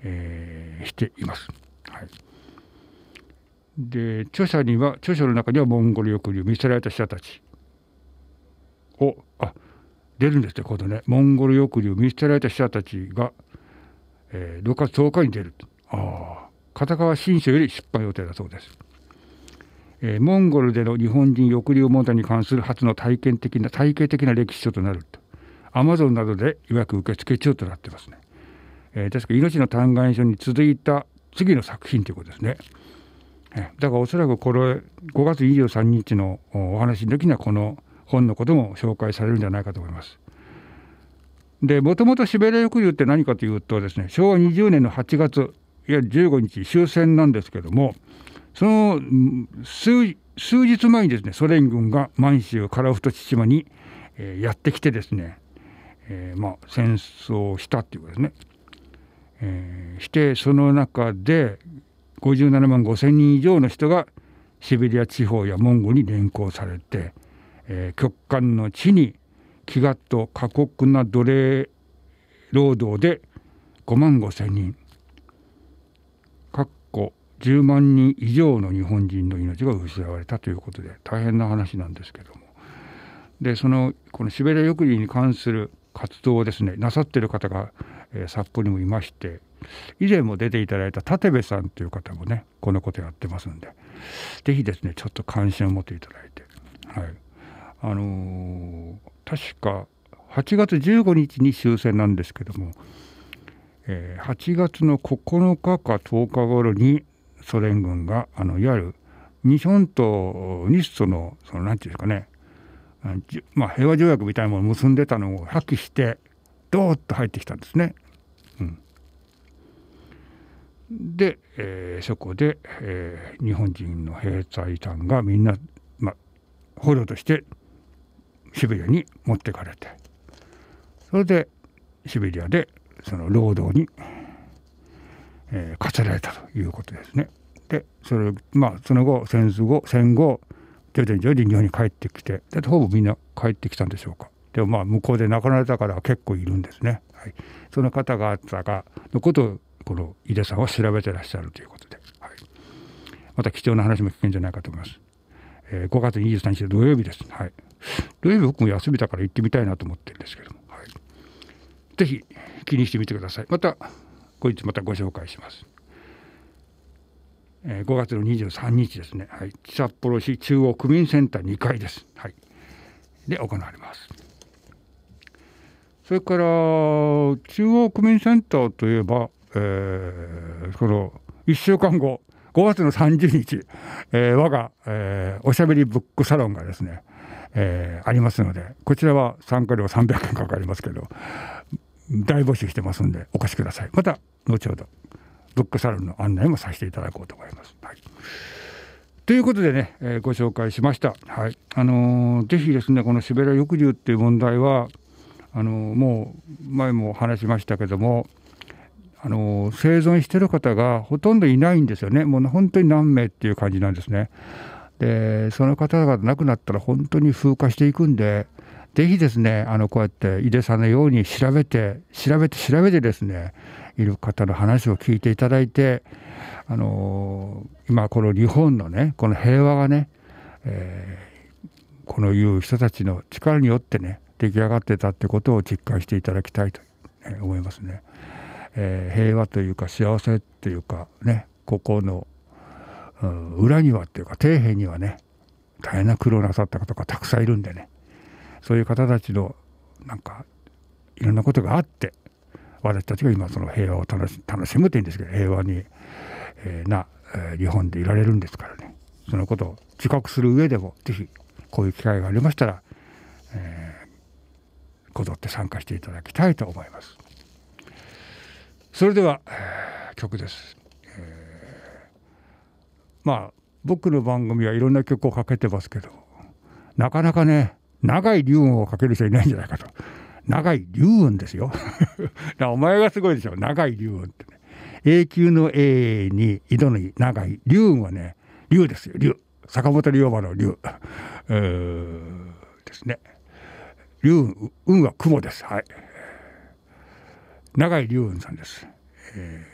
しています。はい、で著書の中にはモンゴル抑留見捨てられた死者たちを出るんですね。今度ね、モンゴル抑留見捨てられた死者たちが、6月10日に出ると。片側新書より出版予定だそうです。モンゴルでの日本人抑留問題に関する初の体系的な歴史書となると。アマゾンなどで予約受付中となってますね。確か命の嘆願書に続いた次の作品ということですね。だからおそらくこれ5月23日のお話の時にはこの本のことも紹介されるんじゃないかと思います。で、もともとシベリア抑留って何かというとですね、昭和20年の8月いわゆる15日終戦なんですけども、その数日前にですね、ソ連軍が満州樺太千島にやってきてですね、戦争をしたっていうことですね。してその中で57万5千人以上の人がシベリア地方やモンゴルに連行されて、極寒の地に飢餓と過酷な奴隷労働で5万5千人10万人以上の日本人の命が失われたということで大変な話なんですけども、でこのシベリア抑留に関する活動をですねなさっている方が、札幌にもいまして、以前も出ていただいた立部さんという方もねこのことやってますんで、ぜひですねちょっと関心を持っていただいて、確か8月15日に終戦なんですけども、8月の9日か10日頃にソ連軍がいわゆる日本と日ソの何て言うんですかね、平和条約みたいなものを結んでたのを破棄してドーッと入ってきたんですね。で、そこで、日本人の兵隊さんがみんな、捕虜としてシベリアに持ってかれて、それでシベリアでその労働に、課せられたということですね。でその後戦後徐々に日本に帰ってきて、ほぼみんな帰ってきたんでしょうか。でも向こうで亡くなられた方は結構いるんですね。その方々のことをこの井出さんは調べてらっしゃるということで、また貴重な話も聞けるんじゃないかと思います。5月23日土曜日です。土曜日僕も休みだから行ってみたいなと思ってるんですけども、ぜひ気にしてみてください。またご紹介します。5月の23日ですね、札幌市中央区民センター2階です。で行われます。それから中央区民センターといえば、その1週間後5月の30日、我が、おしゃべりブックサロンがですね、ありますので、こちらは参加料300円かかりますけど大募集してますのでお越しください。また後ほどブックサロンの案内もさせていただこうと思います。ということでね、ご紹介しました。ぜひですねこのシベリア抑留っていう問題はもう前も話しましたけども、生存している方がほとんどいないんですよね。もう本当に何名っていう感じなんですね。でその方が亡くなったら本当に風化していくんで、ぜひですねこうやって井出さんのように調べてですねいる方の話を聞いていただいて、今この日本のねこの平和がね、このいう人たちの力によってね出来上がってたってことを実感していただきたいと思いますね。平和というか幸せというかね、ここの裏にはっていうか底辺にはね大変な苦労なさった方がたくさんいるんでね、そういう方たちのなんかいろんなことがあって私たちが今その平和を楽しむというんですけど、平和に、日本でいられるんですからね、そのことを自覚する上でもぜひこういう機会がありましたら、こぞって参加していただきたいと思います。それでは、曲です。僕の番組はいろんな曲をかけてますけど、なかなかね長い流音をかける人いないんじゃないかと。長い流音ですよお前がすごいでしょ、長い流音ってね。永久の永に井戸の長い流音はね、流ですよ、流。坂本龍馬の流ですね。流運は雲です。長い龍雲さんです。